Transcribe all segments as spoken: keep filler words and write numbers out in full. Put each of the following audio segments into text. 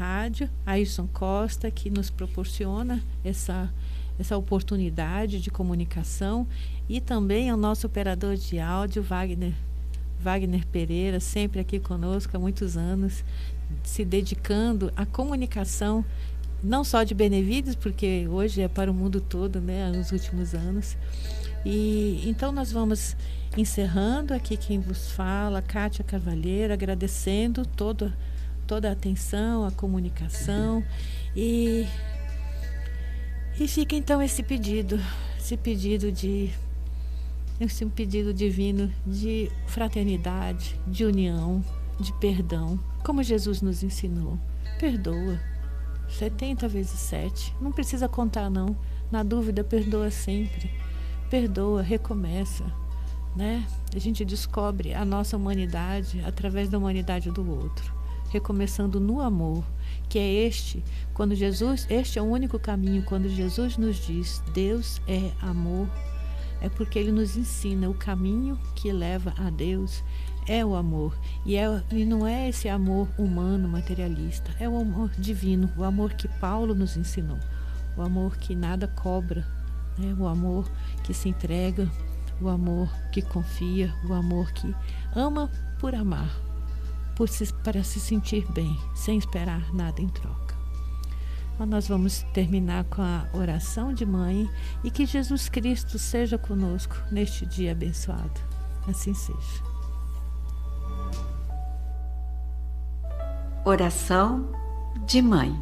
rádio, Ailson Costa, que nos proporciona essa, essa oportunidade de comunicação, e também ao nosso operador de áudio, Wagner, Wagner Pereira, sempre aqui conosco há muitos anos, se dedicando à comunicação, não só de Benevides, porque hoje é para o mundo todo, né, nos últimos anos. E então nós vamos encerrando aqui quem vos fala, Kátia Carvalheiro, agradecendo toda, toda a atenção, a comunicação, e, e fica então esse pedido, esse pedido de esse pedido divino de fraternidade, de união, de perdão, como Jesus nos ensinou. Perdoa, setenta vezes sete, não precisa contar não, na dúvida perdoa sempre, perdoa, recomeça, né? A gente descobre a nossa humanidade através da humanidade do outro, recomeçando no amor, que é este, quando Jesus, este é o único caminho, quando Jesus nos diz, Deus é amor, é porque Ele nos ensina o caminho que leva a Deus, é o amor, e, é, e não é esse amor humano, materialista, é o amor divino, o amor que Paulo nos ensinou, o amor que nada cobra, né? O amor que se entrega, o amor que confia, o amor que ama por amar, por se, para se sentir bem, sem esperar nada em troca. Então nós vamos terminar com a oração de mãe, e que Jesus Cristo seja conosco neste dia abençoado. Assim seja. Oração de mãe.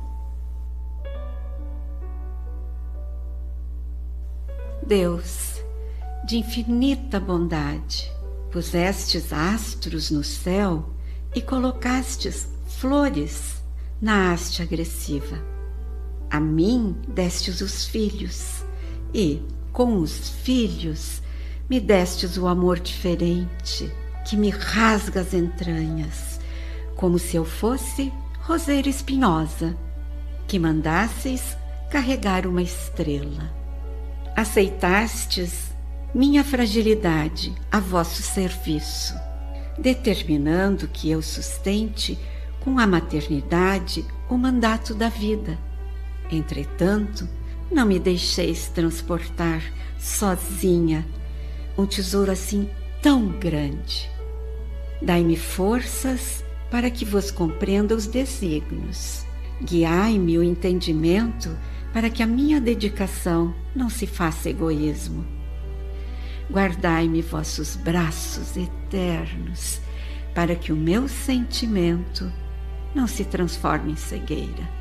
Deus, de infinita bondade, pusestes astros no céu e colocastes flores na haste agressiva. A mim destes os filhos, e, com os filhos, me destes o amor diferente, que me rasga as entranhas, como se eu fosse roseira espinhosa, que mandasseis carregar uma estrela. Aceitastes minha fragilidade a vosso serviço, determinando que eu sustente com a maternidade o mandato da vida. Entretanto, não me deixeis transportar sozinha um tesouro assim tão grande. Dai-me forças para que vos compreenda os desígnios. Guiai-me o entendimento para que a minha dedicação não se faça egoísmo. Guardai-me vossos braços eternos para que o meu sentimento não se transforme em cegueira.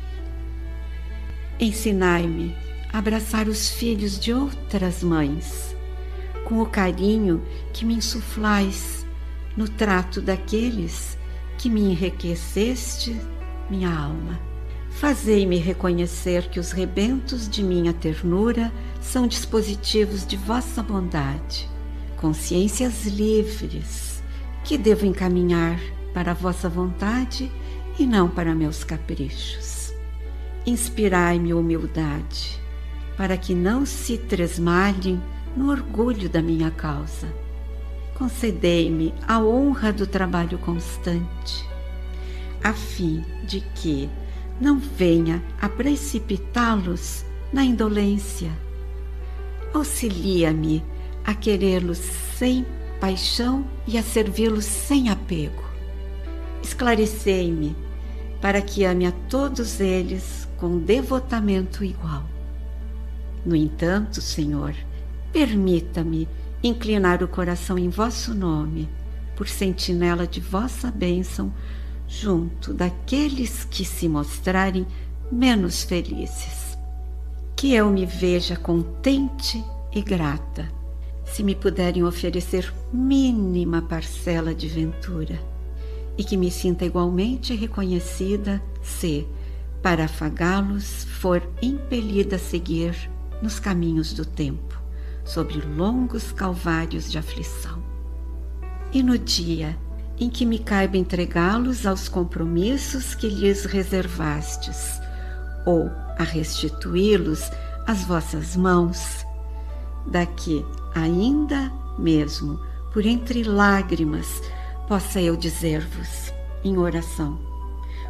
Ensinai-me a abraçar os filhos de outras mães, com o carinho que me insuflais no trato daqueles que me enriqueceste minha alma. Fazei-me reconhecer que os rebentos de minha ternura são dispositivos de vossa bondade, consciências livres, que devo encaminhar para a vossa vontade e não para meus caprichos. Inspirai-me humildade, para que não se tresmalhem no orgulho da minha causa. Concedei-me a honra do trabalho constante, a fim de que não venha a precipitá-los na indolência. Auxilia-me a querê-los sem paixão e a servi-los sem apego. Esclarecei-me para que ame a todos eles com devotamento igual. No entanto, Senhor, permita-me inclinar o coração em vosso nome, por sentinela de vossa bênção, junto daqueles que se mostrarem menos felizes. Que eu me veja contente e grata, se me puderem oferecer mínima parcela de ventura, e que me sinta igualmente reconhecida se, para afagá-los, for impelida a seguir nos caminhos do tempo, sobre longos calvários de aflição. E no dia em que me caiba entregá-los aos compromissos que lhes reservastes, ou a restituí-los às vossas mãos, daqui ainda mesmo, por entre lágrimas, possa eu dizer-vos, em oração,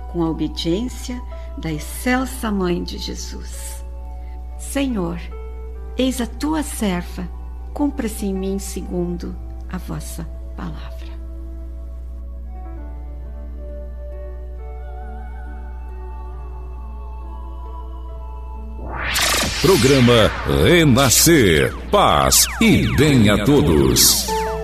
com a obediência da excelsa Mãe de Jesus. Senhor, eis a tua serva, cumpra-se em mim segundo a vossa palavra. Programa Renascer, paz e bem a todos.